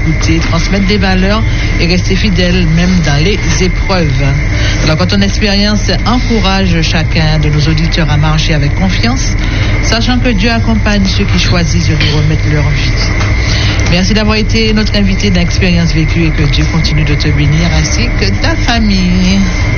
écouter, transmettre des valeurs et rester fidèle même dans les épreuves. Alors quand ton expérience encourage chacun de nos auditeurs à marcher avec confiance, sachant que Dieu accompagne ceux qui choisissent de lui remettre leur vie. Merci d'avoir été notre invité d'Expérience Vécue et que Dieu continue de te bénir ainsi que ta famille.